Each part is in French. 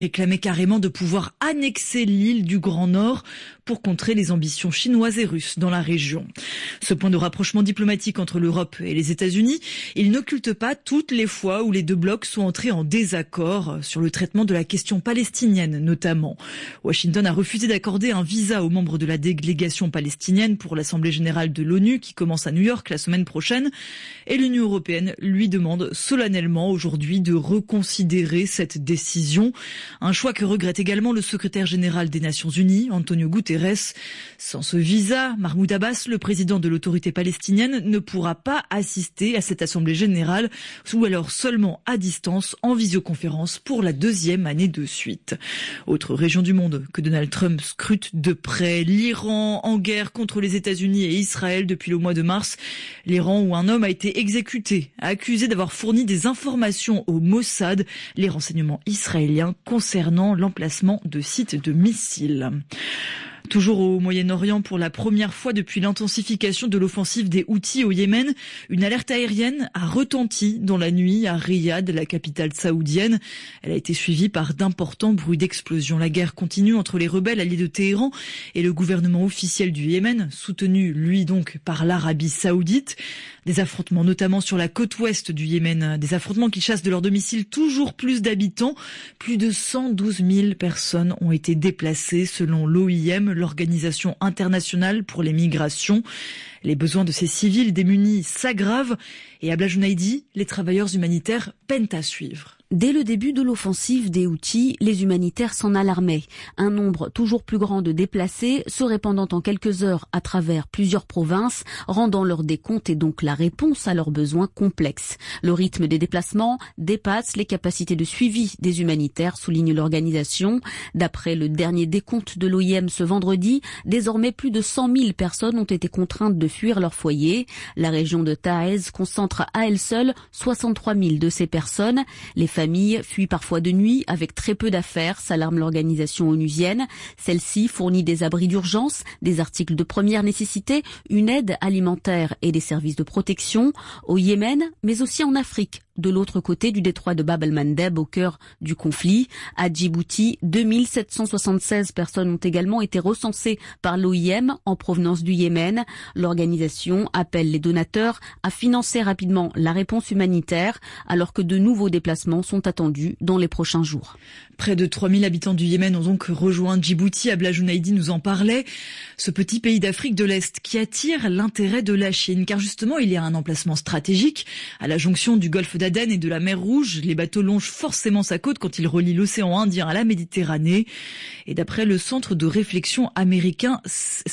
réclamait carrément de pouvoir annexer l'île du Grand Nord pour contrer les ambitions chinoises et russes dans la région. Ce point de rapprochement diplomatique entre l'Europe et les États-Unis, il n'occulte pas toutes les fois où les deux blocs sont entrés en désaccord sur le traitement de la question palestinienne notamment. Washington a refusé d'accorder un visa aux membres de la délégation palestinienne pour l'Assemblée générale de l'ONU qui commence à New York la semaine prochaine et l'Union européenne lui demande solennellement aujourd'hui de reconsidérer cette décision. Un choix que regrette également le secrétaire général des Nations Unies, Antonio Guterres. Sans ce visa, Mahmoud Abbas, le président de l'autorité palestinienne, ne pourra pas assister à cette assemblée générale ou alors seulement à distance en visioconférence pour la deuxième année de suite. Autre région du monde que Donald Trump scrute de près, l'Iran en guerre contre les États-Unis et Israël depuis le mois de mars. L'Iran où un homme a été exécuté, accusé d'avoir fourni des informations au Mossad, les renseignements israéliens concernant l'emplacement de sites de missiles. Toujours au Moyen-Orient, pour la première fois depuis l'intensification de l'offensive des Houthis au Yémen, une alerte aérienne a retenti dans la nuit à Riyad, la capitale saoudienne. Elle a été suivie par d'importants bruits d'explosion. La guerre continue entre les rebelles alliés de Téhéran et le gouvernement officiel du Yémen, soutenu lui donc par l'Arabie saoudite. Des affrontements notamment sur la côte ouest du Yémen, des affrontements qui chassent de leur domicile toujours plus d'habitants. Plus de 112 000 personnes ont été déplacées selon l'OIM, l'Organisation internationale pour les migrations. Les besoins de ces civils démunis s'aggravent et à Blajounaïdi, les travailleurs humanitaires peinent à suivre. Dès le début de l'offensive des Houthis, les humanitaires s'en alarmaient. Un nombre toujours plus grand de déplacés se répandant en quelques heures à travers plusieurs provinces, rendant leur décompte et donc la réponse à leurs besoins complexes. Le rythme des déplacements dépasse les capacités de suivi des humanitaires, souligne l'organisation. D'après le dernier décompte de l'OIM ce vendredi, désormais plus de 100 000 personnes ont été contraintes de fuir leur foyer. La région de Taïz concentre à elle seule 63 000 de ces personnes. Les familles fuient parfois de nuit avec très peu d'affaires, s'alarme l'organisation onusienne. Celle-ci fournit des abris d'urgence, des articles de première nécessité, une aide alimentaire et des services de protection au Yémen, mais aussi en Afrique. De l'autre côté du détroit de Bab el-Mandeb, au cœur du conflit. À Djibouti, 2776 personnes ont également été recensées par l'OIM en provenance du Yémen. L'organisation appelle les donateurs à financer rapidement la réponse humanitaire, alors que de nouveaux déplacements sont attendus dans les prochains jours. Près de 3000 habitants du Yémen ont donc rejoint Djibouti. Abla Jounaïdi nous en parlait. Ce petit pays d'Afrique de l'Est qui attire l'intérêt de la Chine, car justement il y a un emplacement stratégique à la jonction du golfe d'Aden et de la mer Rouge. Les bateaux longent forcément sa côte quand ils relient l'océan Indien à la Méditerranée. Et d'après le centre de réflexion américain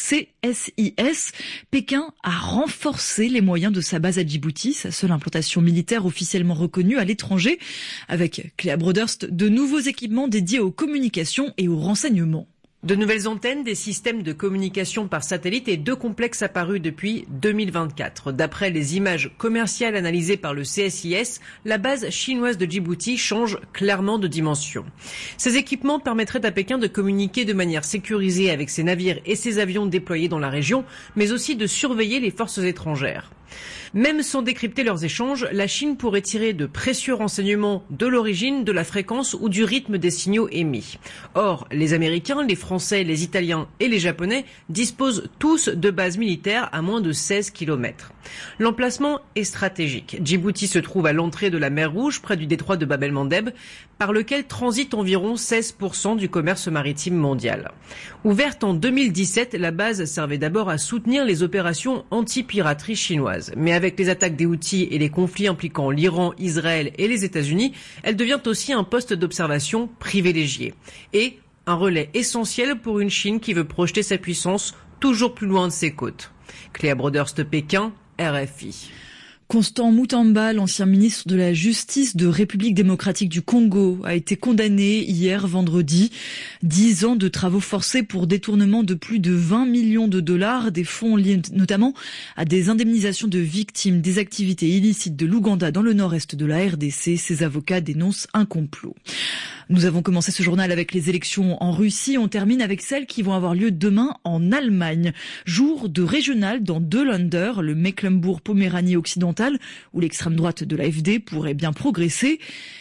CSIS, Pékin a renforcé les moyens de sa base à Djibouti, sa seule implantation militaire officiellement reconnue à l'étranger, avec Cléa Broderst, de nouveaux équipements dédiés aux communications et aux renseignements. De nouvelles antennes, des systèmes de communication par satellite et 2 complexes apparus depuis 2024. D'après les images commerciales analysées par le CSIS, la base chinoise de Djibouti change clairement de dimension. Ces équipements permettraient à Pékin de communiquer de manière sécurisée avec ses navires et ses avions déployés dans la région, mais aussi de surveiller les forces étrangères. Même sans décrypter leurs échanges, la Chine pourrait tirer de précieux renseignements de l'origine, de la fréquence ou du rythme des signaux émis. Or, les Américains, les Français, les Italiens et les Japonais disposent tous de bases militaires à moins de 16 km. L'emplacement est stratégique. Djibouti se trouve à l'entrée de la mer Rouge, près du détroit de Bab el-Mandeb, par lequel transite environ 16% du commerce maritime mondial. Ouverte en 2017, la base servait d'abord à soutenir les opérations anti-piraterie chinoises. Mais avec les attaques des Houthis et les conflits impliquant l'Iran, Israël et les États-Unis, elle devient aussi un poste d'observation privilégié. Et un relais essentiel pour une Chine qui veut projeter sa puissance toujours plus loin de ses côtes. Cléa Broderst, Pékin, RFI. Constant Mutamba, l'ancien ministre de la Justice de République démocratique du Congo, a été condamné hier vendredi. 10 ans de travaux forcés pour détournement de plus de 20 millions de dollars, des fonds liés notamment à des indemnisations de victimes des activités illicites de l'Ouganda dans le nord-est de la RDC. Ses avocats dénoncent un complot. Nous avons commencé ce journal avec les élections en Russie. On termine avec celles qui vont avoir lieu demain en Allemagne. Jour de régional dans 2 Länder, le Mecklembourg-Poméranie occidentale, où l'extrême droite de l'AfD pourrait bien progresser.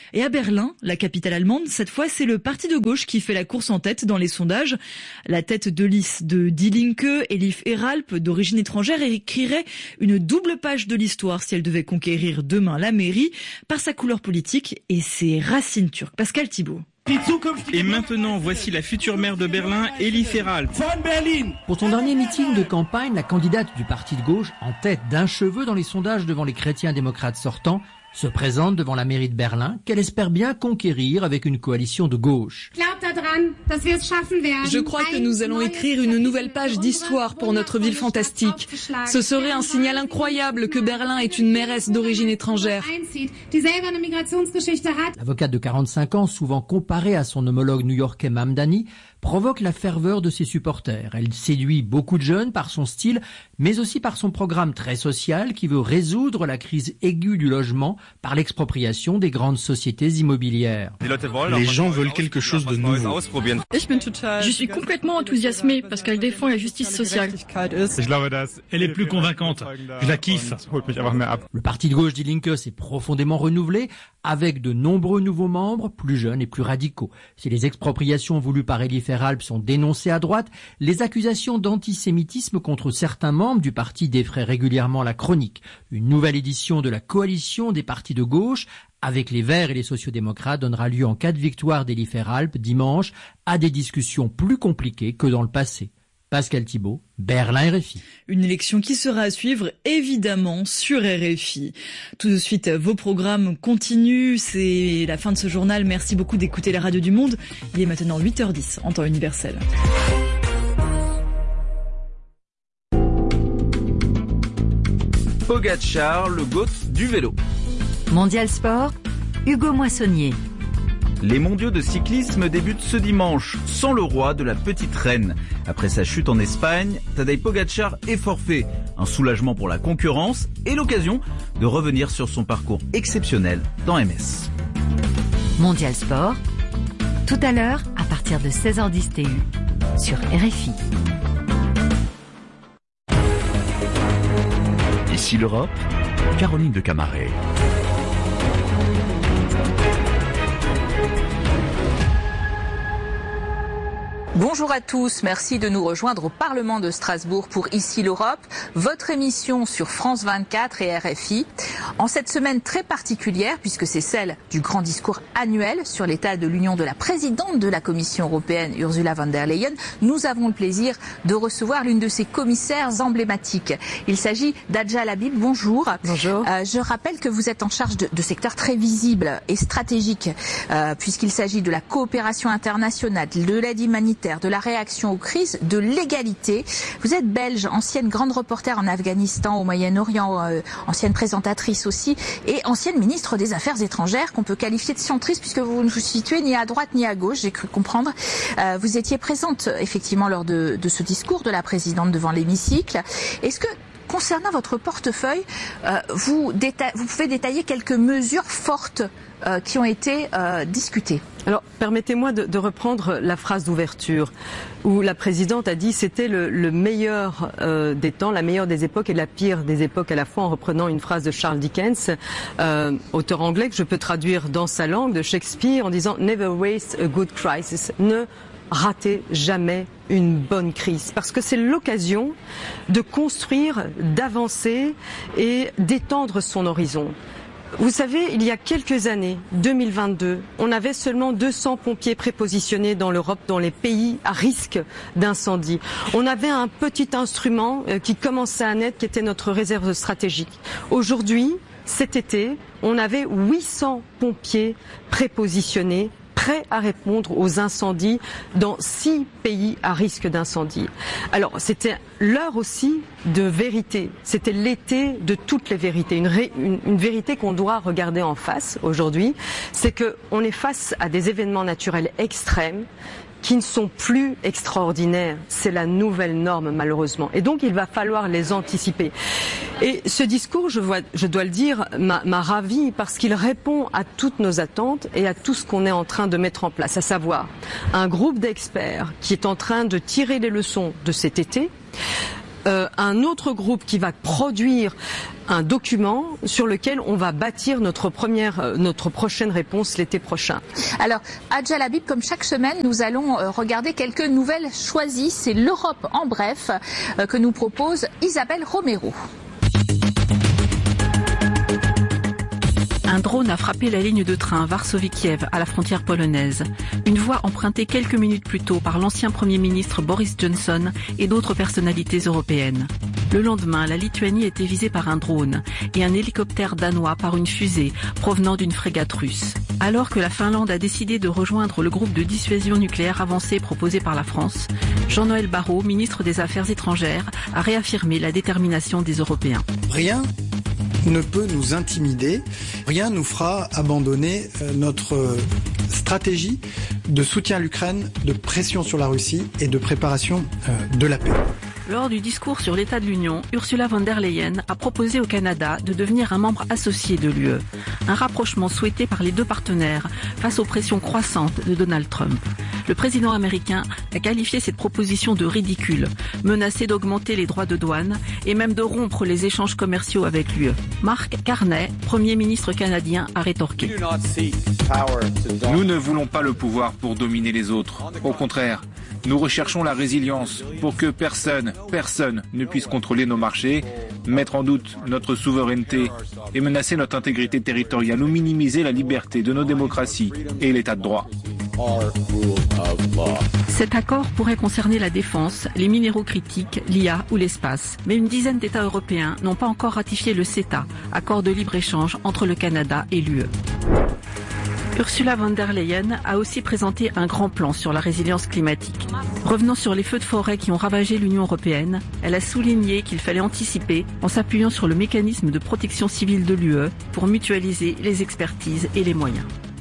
Et à Berlin, la capitale allemande, cette fois, c'est le parti de gauche qui fait la course en tête dans les sondages. La tête de liste de Die Linke, Elif Heralp, d'origine étrangère, écrirait une double page de l'histoire si elle devait conquérir demain la mairie par sa couleur politique et ses racines turques. Pascal Thibault. Et maintenant, voici la future maire de Berlin, Elif Heralp. Pour son dernier meeting de campagne, la candidate du parti de gauche, en tête d'un cheveu dans les sondages devant les chrétiens démocrates sortants, se présente devant la mairie de Berlin, qu'elle espère bien conquérir avec une coalition de gauche. Je crois que nous allons écrire une nouvelle page d'histoire pour notre ville fantastique. Ce serait un signal incroyable que Berlin est une mairesse d'origine étrangère. L'avocate de 45 ans, souvent comparée à son homologue new-yorkais Mamdani, provoque la ferveur de ses supporters. Elle séduit beaucoup de jeunes par son style, mais aussi par son programme très social qui veut résoudre la crise aiguë du logement par l'expropriation des grandes sociétés immobilières. Les gens veulent quelque chose de nouveau. Je suis complètement enthousiasmée parce qu'elle défend la justice sociale. Elle est plus convaincante. Je la kiffe. Le parti de gauche Die Linke s'est profondément renouvelé avec de nombreux nouveaux membres, plus jeunes et plus radicaux. Si les expropriations voulues par Elif Heralp sont dénoncées à droite, les accusations d'antisémitisme contre certains membres du parti défraient régulièrement la chronique. Une nouvelle édition de la coalition des partis de gauche avec les Verts et les sociodémocrates donnera lieu en cas de victoire d'Elif Heralp dimanche à des discussions plus compliquées que dans le passé. Pascal Thibault, Berlin RFI. Une élection qui sera à suivre évidemment sur RFI. Tout de suite, vos programmes continuent. C'est la fin de ce journal. Merci beaucoup d'écouter la radio du monde. Il est maintenant 8h10 en temps universel. Pogacar, le GOAT du vélo. Mondial Sport, Hugo Moissonnier. Les mondiaux de cyclisme débutent ce dimanche, sans le roi de la petite reine. Après sa chute en Espagne, Tadej Pogacar est forfait. Un soulagement pour la concurrence et l'occasion de revenir sur son parcours exceptionnel dans MS. Mondial Sport, tout à l'heure à partir de 16h10 TU sur RFI. Ici l'Europe, Caroline de Camaret. Bonjour à tous, merci de nous rejoindre au Parlement de Strasbourg pour Ici l'Europe, votre émission sur France 24 et RFI. En cette semaine très particulière, puisque c'est celle du grand discours annuel sur l'état de l'Union de la présidente de la Commission européenne, Ursula von der Leyen, nous avons le plaisir de recevoir l'une de ses commissaires emblématiques. Il s'agit d'Adja Labib. Bonjour. Bonjour. Je rappelle que vous êtes en charge de secteurs très visibles et stratégiques, puisqu'il s'agit de la coopération internationale, de l'aide humanitaire, de la réaction aux crises, de l'égalité. Vous êtes belge, ancienne grande reporter en Afghanistan, au Moyen-Orient, ancienne présentatrice aussi, et ancienne ministre des Affaires étrangères, qu'on peut qualifier de centriste, puisque vous ne vous situez ni à droite ni à gauche, j'ai cru comprendre. Vous étiez présente, effectivement, lors de ce discours de la présidente devant l'hémicycle. Est-ce que, concernant votre portefeuille, vous pouvez détailler quelques mesures fortes qui ont été discutées? Alors, permettez-moi de reprendre la phrase d'ouverture où la présidente a dit c'était le meilleur des temps, la meilleure des époques et la pire des époques à la fois, en reprenant une phrase de Charles Dickens, auteur anglais que je peux traduire dans sa langue, de Shakespeare, en disant « Never waste a good crisis ». Ne ratez jamais une bonne crise, parce que c'est l'occasion de construire, d'avancer et d'étendre son horizon. Vous savez, il y a quelques années, 2022, on avait seulement 200 pompiers prépositionnés dans l'Europe, dans les pays à risque d'incendie. On avait un petit instrument qui commençait à naître, qui était notre réserve stratégique. Aujourd'hui, cet été, on avait 800 pompiers prépositionnés, prêts à répondre aux incendies dans 6 pays à risque d'incendie. Alors, c'était l'heure aussi de vérité. C'était l'été de toutes les vérités. Une vérité qu'on doit regarder en face aujourd'hui, c'est qu'on est face à des événements naturels extrêmes qui ne sont plus extraordinaires. C'est la nouvelle norme, malheureusement. Et donc, il va falloir les anticiper. Et ce discours, je dois le dire, m'a ravie parce qu'il répond à toutes nos attentes et à tout ce qu'on est en train de mettre en place, à savoir un groupe d'experts qui est en train de tirer les leçons de cet été, un autre groupe qui va produire un document sur lequel on va bâtir notre prochaine réponse l'été prochain. Alors, Adja Labib, comme chaque semaine, nous allons regarder quelques nouvelles choisies. C'est l'Europe en bref que nous propose Isabelle Romero. Un drone a frappé la ligne de train Varsovie-Kiev à la frontière polonaise. Une voie empruntée quelques minutes plus tôt par l'ancien Premier ministre Boris Johnson et d'autres personnalités européennes. Le lendemain, la Lituanie était visée par un drone et un hélicoptère danois par une fusée provenant d'une frégate russe. Alors que la Finlande a décidé de rejoindre le groupe de dissuasion nucléaire avancé proposé par la France, Jean-Noël Barrot, ministre des Affaires étrangères, a réaffirmé la détermination des Européens. Rien ne peut nous intimider, rien nous fera abandonner notre stratégie de soutien à l'Ukraine, de pression sur la Russie et de préparation de la paix. Lors du discours sur l'état de l'Union, Ursula von der Leyen a proposé au Canada de devenir un membre associé de l'UE. Un rapprochement souhaité par les deux partenaires face aux pressions croissantes de Donald Trump. Le président américain a qualifié cette proposition de ridicule, menacé d'augmenter les droits de douane et même de rompre les échanges commerciaux avec l'UE. Mark Carney, Premier ministre canadien, a rétorqué. Nous ne voulons pas le pouvoir pour dominer les autres. Au contraire, nous recherchons la résilience pour que personne ne puisse contrôler nos marchés, mettre en doute notre souveraineté et menacer notre intégrité territoriale ou minimiser la liberté de nos démocraties et l'état de droit. Cet accord pourrait concerner la défense, les minéraux critiques, l'IA ou l'espace. Mais une dizaine d'États européens n'ont pas encore ratifié le CETA, accord de libre-échange entre le Canada et l'UE. Ursula von der Leyen a aussi présenté un grand plan sur la résilience climatique. Revenant sur les feux de forêt qui ont ravagé l'Union européenne, elle a souligné qu'il fallait anticiper en s'appuyant sur le mécanisme de protection civile de l'UE pour mutualiser les expertises et les moyens.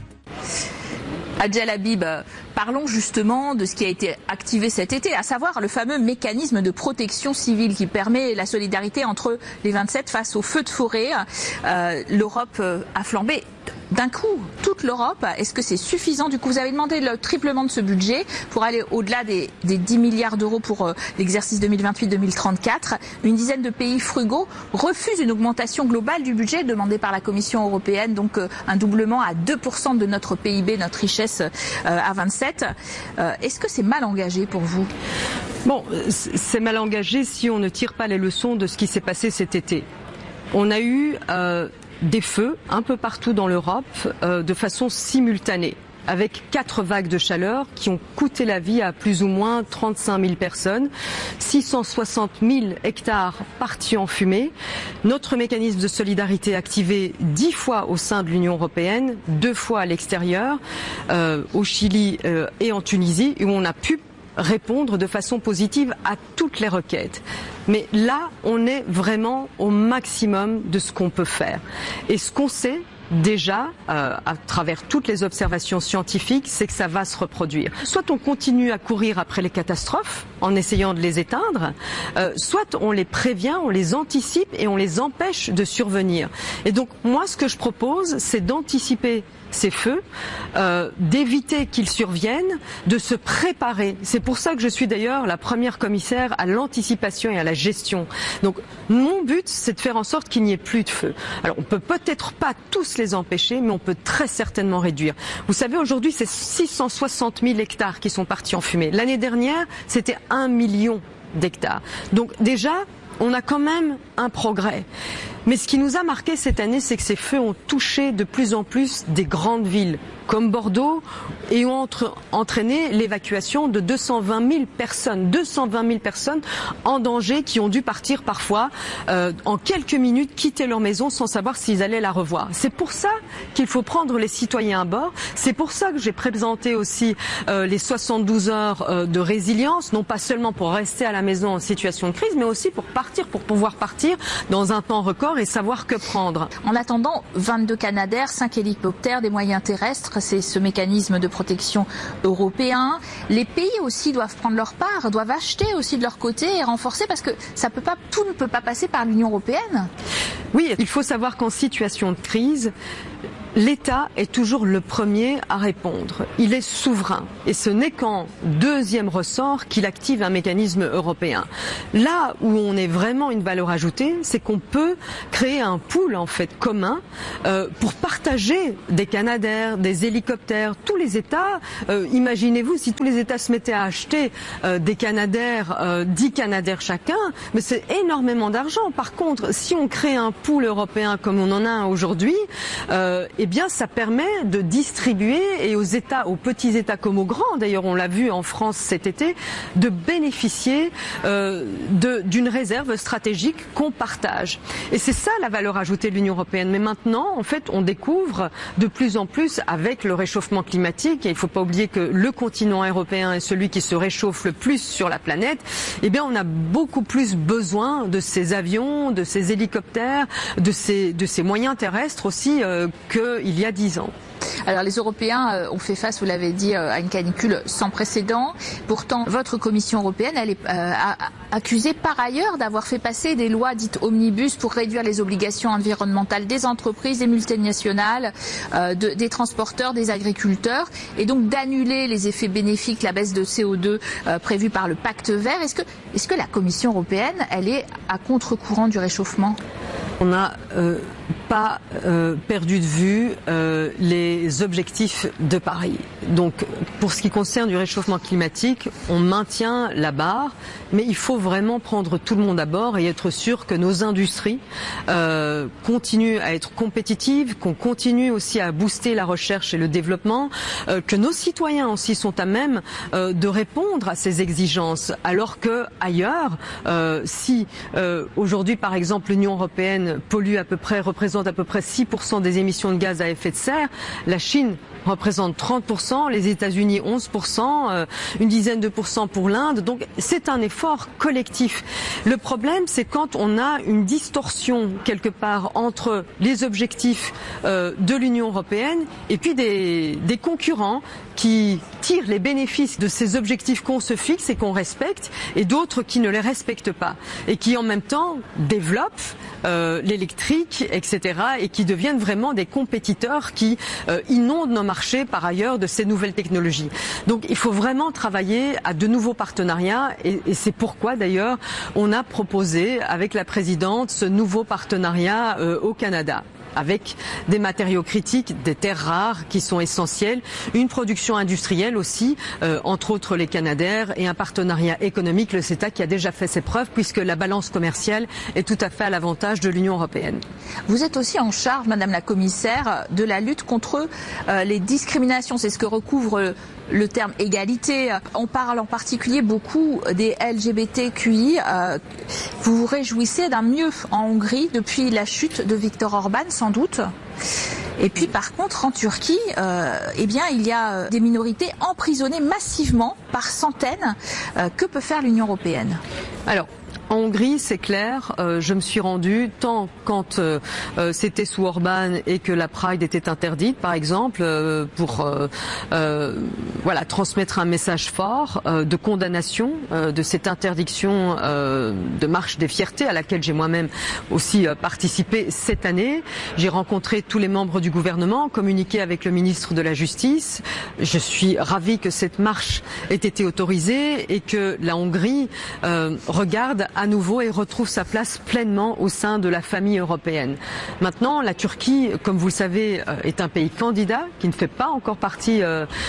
Adja Labib, parlons justement de ce qui a été activé cet été, à savoir le fameux mécanisme de protection civile qui permet la solidarité entre les 27 face aux feux de forêt. L'Europe a flambé. D'un coup, toute l'Europe, est-ce que c'est suffisant? Du coup, vous avez demandé le triplement de ce budget pour aller au-delà des 10 milliards d'euros pour l'exercice 2028-2034. Une dizaine de pays frugaux refusent une augmentation globale du budget demandé par la Commission européenne, donc un doublement à 2% de notre PIB, notre richesse à 27. Est-ce que c'est mal engagé pour vous? Bon, c'est mal engagé si on ne tire pas les leçons de ce qui s'est passé cet été. On a eu des feux un peu partout dans l'Europe de façon simultanée, avec 4 vagues de chaleur qui ont coûté la vie à plus ou moins 35 000 personnes, 660 000 hectares partis en fumée. Notre mécanisme de solidarité activé 10 fois au sein de l'Union européenne, 2 fois à l'extérieur, au Chili et en Tunisie, où on a pu répondre de façon positive à toutes les requêtes. Mais là, on est vraiment au maximum de ce qu'on peut faire. Et ce qu'on sait déjà, à travers toutes les observations scientifiques, c'est que ça va se reproduire. Soit on continue à courir après les catastrophes en essayant de les éteindre, soit on les prévient, on les anticipe et on les empêche de survenir. Et donc moi, ce que je propose, c'est d'anticiper ces feux, d'éviter qu'ils surviennent, de se préparer. C'est pour ça que je suis d'ailleurs la première commissaire à l'anticipation et à la gestion. Donc mon but, c'est de faire en sorte qu'il n'y ait plus de feux. Alors on peut peut-être pas tous les empêcher, mais on peut très certainement réduire. Vous savez, aujourd'hui, c'est 660 000 hectares qui sont partis en fumée. L'année dernière, c'était 1 million d'hectares. Donc déjà, on a quand même un progrès. Mais ce qui nous a marqué cette année, c'est que ces feux ont touché de plus en plus des grandes villes, comme Bordeaux, et ont entraîné l'évacuation de 220 000 personnes. 220 000 personnes en danger qui ont dû partir parfois en quelques minutes, quitter leur maison sans savoir s'ils allaient la revoir. C'est pour ça qu'il faut prendre les citoyens à bord. C'est pour ça que j'ai présenté aussi les 72 heures de résilience, non pas seulement pour rester à la maison en situation de crise, mais aussi pour partir, pour pouvoir partir dans un temps record et savoir que prendre. En attendant, 22 Canadair, 5 hélicoptères, des moyens terrestres, c'est ce mécanisme de protection européen. Les pays aussi doivent prendre leur part, doivent acheter aussi de leur côté et renforcer parce que tout ne peut pas passer par l'Union européenne. Oui, il faut savoir qu'en situation de crise, L'État est toujours le premier à répondre. Il est souverain. Et ce n'est qu'en deuxième ressort qu'il active un mécanisme européen. Là où on est vraiment une valeur ajoutée, c'est qu'on peut créer un pool en fait commun pour partager des Canadair, des hélicoptères. Tous les États, imaginez-vous si tous les États se mettaient à acheter des Canadair, 10 Canadair chacun, mais c'est énormément d'argent. Par contre, si on crée un pool européen comme on en a un aujourd'hui, eh bien, ça permet de distribuer et aux États, aux petits États comme aux grands, d'ailleurs, on l'a vu en France cet été, de bénéficier d'une réserve stratégique qu'on partage. Et c'est ça la valeur ajoutée de l'Union européenne. Mais maintenant, en fait, on découvre de plus en plus avec le réchauffement climatique, et il ne faut pas oublier que le continent européen est celui qui se réchauffe le plus sur la planète, eh bien, on a beaucoup plus besoin de ces avions, de ces hélicoptères, de ces moyens terrestres aussi qu'il y a 10 ans. Alors les Européens ont fait face, vous l'avez dit, à une canicule sans précédent. Pourtant, votre Commission européenne, elle est accusée par ailleurs d'avoir fait passer des lois dites omnibus pour réduire les obligations environnementales des entreprises, des multinationales, des transporteurs, des agriculteurs, et donc d'annuler les effets bénéfiques, la baisse de CO2 prévue par le pacte vert. Est-ce que la Commission européenne, elle est à contre-courant du réchauffement ? On n'a pas perdu de vue les objectifs de Paris. Donc, pour ce qui concerne du réchauffement climatique, on maintient la barre, mais il faut vraiment prendre tout le monde à bord et être sûr que nos industries continuent à être compétitives, qu'on continue aussi à booster la recherche et le développement, que nos citoyens aussi sont à même de répondre à ces exigences, alors que ailleurs, si aujourd'hui, par exemple, l'Union européenne représente à peu près 6% des émissions de gaz à effet de serre, la Chine représente 30%, les États-Unis 11%, une dizaine de pourcents pour l'Inde. Donc c'est un effort collectif. Le problème, c'est quand on a une distorsion quelque part entre les objectifs de l'Union européenne et puis des concurrents qui tirent les bénéfices de ces objectifs qu'on se fixe et qu'on respecte, et d'autres qui ne les respectent pas et qui en même temps développent l'électrique, etc., et qui deviennent vraiment des compétiteurs qui inondent nos marchés par ailleurs de ces nouvelles technologies. Donc il faut vraiment travailler à de nouveaux partenariats, et c'est pourquoi d'ailleurs on a proposé avec la présidente ce nouveau partenariat au Canada, avec des matériaux critiques, des terres rares qui sont essentielles, une production industrielle aussi, entre autres les Canadair, et un partenariat économique, le CETA, qui a déjà fait ses preuves, puisque la balance commerciale est tout à fait à l'avantage de l'Union européenne. Vous êtes aussi en charge, Madame la Commissaire, de la lutte contre les discriminations. C'est ce que recouvre le terme égalité. On parle en particulier beaucoup des LGBTQI. Vous vous réjouissez d'un mieux en Hongrie depuis la chute de Viktor Orban, sans doute. Et puis par contre en Turquie, eh bien il y a des minorités emprisonnées massivement par centaines. Que peut faire l'Union européenne ? Alors, en Hongrie, c'est clair, je me suis rendue tant quand c'était sous Orban et que la Pride était interdite, par exemple, pour transmettre un message fort de condamnation de cette interdiction de marche des fiertés à laquelle j'ai moi-même aussi participé cette année. J'ai rencontré tous les membres du gouvernement, communiqué avec le ministre de la Justice. Je suis ravie que cette marche ait été autorisée et que la Hongrie regarde à nouveau et retrouve sa place pleinement au sein de la famille européenne. Maintenant, la Turquie, comme vous le savez, est un pays candidat qui ne fait pas encore partie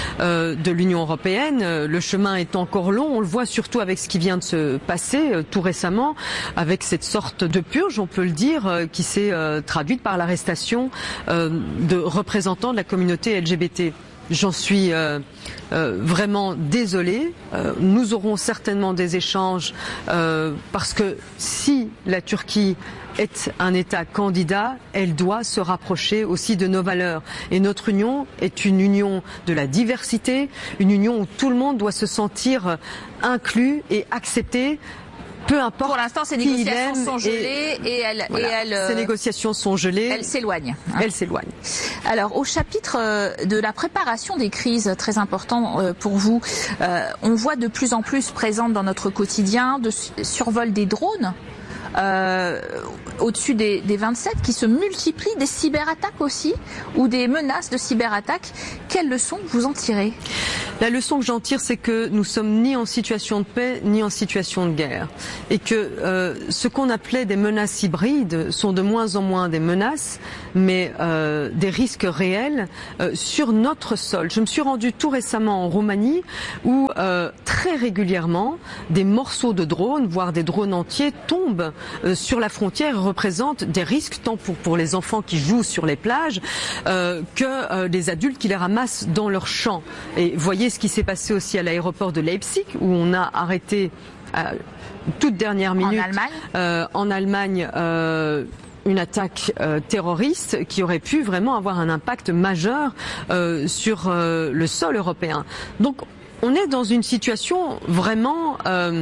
de l'Union européenne. Le chemin est encore long. On le voit surtout avec ce qui vient de se passer tout récemment, avec cette sorte de purge, on peut le dire, qui s'est traduite par l'arrestation de représentants de la communauté LGBT. J'en suis vraiment désolée. Nous aurons certainement des échanges parce que si la Turquie est un État candidat, elle doit se rapprocher aussi de nos valeurs. Et notre union est une union de la diversité, une union où tout le monde doit se sentir inclus et accepté. Peu importe. Pour l'instant, ces négociations sont gelées et ces négociations sont gelées. Elles s'éloignent. Elles s'éloignent. Alors, au chapitre de la préparation des crises, très important pour vous, on voit de plus en plus présente dans notre quotidien de survol des drones. au-dessus des 27 qui se multiplient, des cyberattaques aussi, ou des menaces de cyberattaques. Quelles leçons vous en tirez ? La leçon que j'en tire, c'est que nous sommes ni en situation de paix, ni en situation de guerre. Et que ce qu'on appelait des menaces hybrides sont de moins en moins des menaces, mais des risques réels sur notre sol. Je me suis rendue tout récemment en Roumanie, où très régulièrement, des morceaux de drones, voire des drones entiers, tombent sur la frontière et représentent des risques tant pour les enfants qui jouent sur les plages que les adultes qui les ramassent dans leurs champs. Et voyez ce qui s'est passé aussi à l'aéroport de Leipzig, où on a arrêté toute dernière minute en Allemagne une attaque terroriste qui aurait pu vraiment avoir un impact majeur sur le sol européen. Donc on est dans une situation vraiment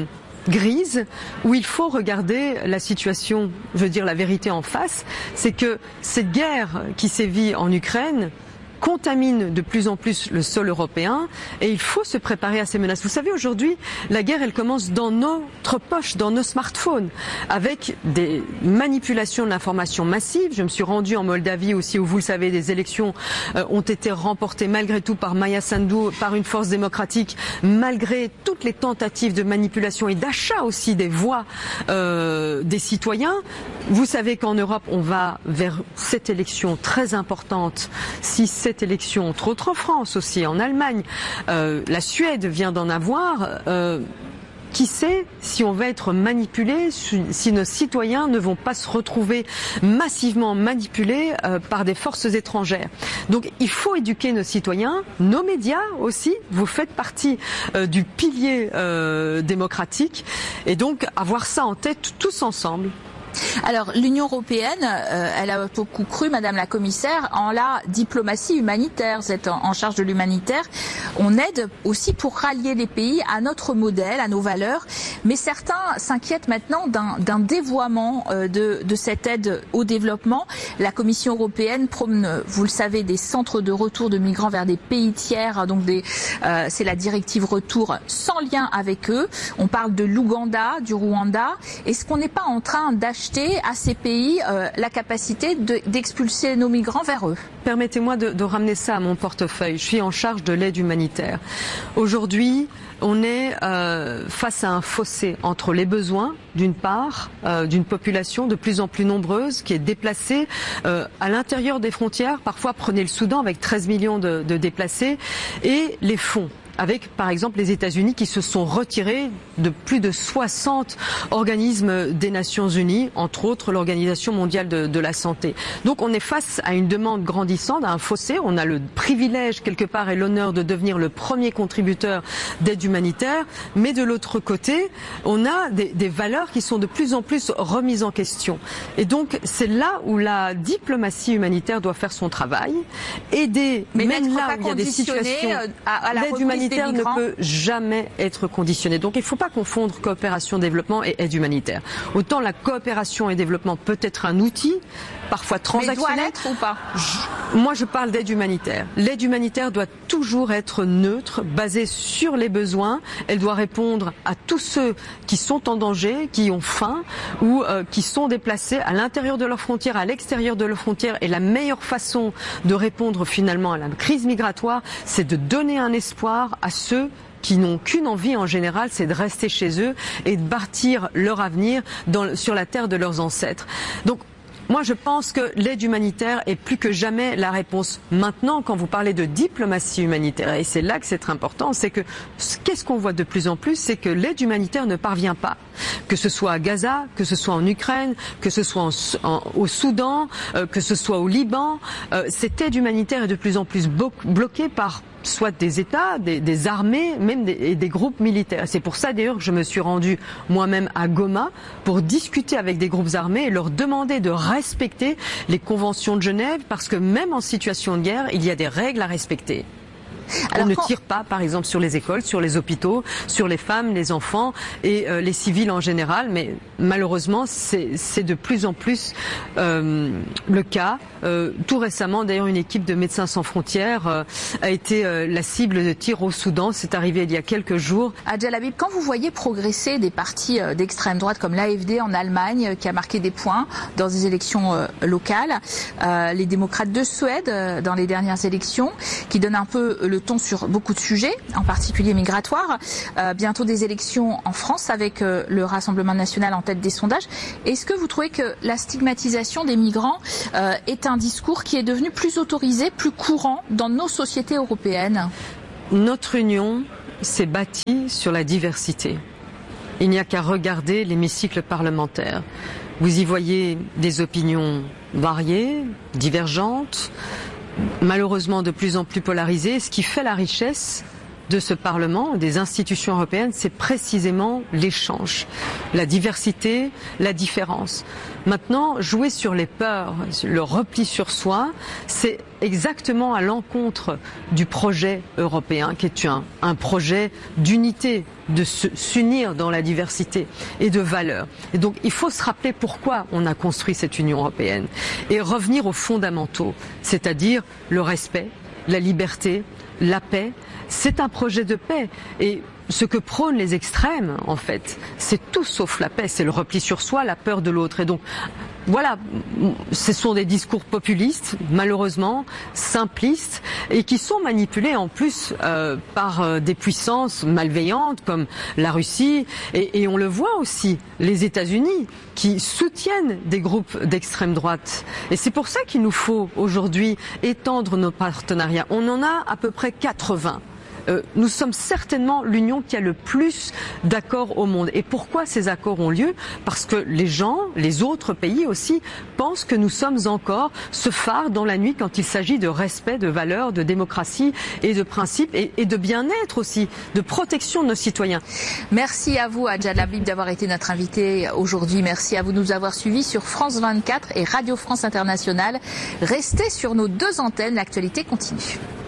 grise, où il faut regarder la situation, je veux dire la vérité en face, c'est que cette guerre qui sévit en Ukraine contamine de plus en plus le sol européen et il faut se préparer à ces menaces. Vous savez, aujourd'hui, la guerre, elle commence dans notre poche, dans nos smartphones, avec des manipulations de l'information massive. Je me suis rendue en Moldavie aussi, où vous le savez, des élections ont été remportées malgré tout par Maia Sandu, par une force démocratique, malgré toutes les tentatives de manipulation et d'achat aussi des voix des citoyens. Vous savez qu'en Europe, on va vers cette élection très importante. Si cette élection, entre autres en France aussi, en Allemagne, la Suède vient d'en avoir. Qui sait si on va être manipulé, si nos citoyens ne vont pas se retrouver massivement manipulés par des forces étrangères. Donc il faut éduquer nos citoyens, nos médias aussi, vous faites partie du pilier démocratique, et donc avoir ça en tête tous ensemble. Alors, l'Union européenne, elle a beaucoup cru, Madame la Commissaire, en la diplomatie humanitaire. Vous êtes en charge de l'humanitaire. On aide aussi pour rallier les pays à notre modèle, à nos valeurs. Mais certains s'inquiètent maintenant d'un dévoiement de cette aide au développement. La Commission européenne prône, vous le savez, des centres de retour de migrants vers des pays tiers. Donc, c'est la directive retour sans lien avec eux. On parle de l'Ouganda, du Rwanda. Est-ce qu'on n'est pas en train d'acheter à ces pays la capacité d'expulser nos migrants vers eux? Permettez-moi de ramener ça à mon portefeuille. Je suis en charge de l'aide humanitaire. Aujourd'hui, on est face à un fossé entre les besoins, d'une part, d'une population de plus en plus nombreuse qui est déplacée à l'intérieur des frontières. Parfois, prenez le Soudan avec 13 millions de déplacés, et les fonds, avec par exemple les États-Unis qui se sont retirés de plus de 60 organismes des Nations Unies, entre autres l'Organisation mondiale de la santé. Donc on est face à une demande grandissante, à un fossé. On a le privilège quelque part et l'honneur de devenir le premier contributeur d'aide humanitaire, mais de l'autre côté, on a des valeurs qui sont de plus en plus remises en question. Et donc c'est là où la diplomatie humanitaire doit faire son travail, aider, mais même là où il y a des situations, l'aide humanitaire ne peut jamais être conditionnée. Donc il ne faut pas confondre coopération, développement et aide humanitaire. Autant la coopération et développement peut être un outil, parfois transactionnel. Mais doit l'être ou pas? Moi je parle d'aide humanitaire. L'aide humanitaire doit toujours être neutre, basée sur les besoins. Elle doit répondre à tous ceux qui sont en danger, qui ont faim ou qui sont déplacés à l'intérieur de leurs frontières, à l'extérieur de leurs frontières. Et la meilleure façon de répondre finalement à la crise migratoire, c'est de donner un espoir à ceux qui n'ont qu'une envie en général, c'est de rester chez eux et de bâtir leur avenir sur la terre de leurs ancêtres. Donc moi je pense que l'aide humanitaire est plus que jamais la réponse. Maintenant, quand vous parlez de diplomatie humanitaire, et c'est là que c'est très important, c'est que qu'est-ce qu'on voit de plus en plus, c'est que l'aide humanitaire ne parvient pas. Que ce soit à Gaza, que ce soit en Ukraine, que ce soit au Soudan, que ce soit au Liban, cette aide humanitaire est de plus en plus bloquée par soit des États, des armées, même des groupes militaires. C'est pour ça d'ailleurs que je me suis rendue moi-même à Goma pour discuter avec des groupes armés et leur demander de respecter les conventions de Genève, parce que même en situation de guerre, il y a des règles à respecter. On ne tire pas, par exemple, sur les écoles, sur les hôpitaux, sur les femmes, les enfants et les civils en général, mais malheureusement, c'est de plus en plus le cas. Tout récemment, d'ailleurs, une équipe de Médecins sans frontières a été la cible de tirs au Soudan. C'est arrivé il y a quelques jours. Hadj El Habib, quand vous voyez progresser des partis d'extrême droite comme l'AfD en Allemagne, qui a marqué des points dans des élections locales, les démocrates de Suède dans les dernières élections, qui donnent un peu le ton sur beaucoup de sujets, en particulier migratoires, bientôt des élections en France avec le Rassemblement national en tête des sondages. Est-ce que vous trouvez que la stigmatisation des migrants est un discours qui est devenu plus autorisé, plus courant dans nos sociétés européennes? Notre union s'est bâtie sur la diversité. Il n'y a qu'à regarder l'hémicycle parlementaire. Vous y voyez des opinions variées, divergentes, malheureusement de plus en plus polarisées. Ce qui fait la richesse de ce Parlement, des institutions européennes, c'est précisément l'échange, la diversité, la différence. Maintenant, jouer sur les peurs, le repli sur soi, c'est exactement à l'encontre du projet européen, qui est un projet d'unité, de s'unir dans la diversité et de valeurs. Et donc, il faut se rappeler pourquoi on a construit cette Union européenne et revenir aux fondamentaux, c'est-à-dire le respect, la liberté, la paix. C'est un projet de paix et ce que prônent les extrêmes, en fait, c'est tout sauf la paix, c'est le repli sur soi, la peur de l'autre. Et donc, voilà, ce sont des discours populistes, malheureusement, simplistes, et qui sont manipulés en plus par des puissances malveillantes comme la Russie, et on le voit aussi, les États-Unis, qui soutiennent des groupes d'extrême droite. Et c'est pour ça qu'il nous faut aujourd'hui étendre nos partenariats. On en a à peu près 80. Nous sommes certainement l'union qui a le plus d'accords au monde. Et pourquoi ces accords ont lieu? Parce que les gens, les autres pays aussi, pensent que nous sommes encore ce phare dans la nuit quand il s'agit de respect, de valeurs, de démocratie et de principes et de bien-être aussi, de protection de nos citoyens. Merci à vous, Hadj El Habib, d'avoir été notre invité aujourd'hui. Merci à vous de nous avoir suivis sur France 24 et Radio France Internationale. Restez sur nos deux antennes, l'actualité continue.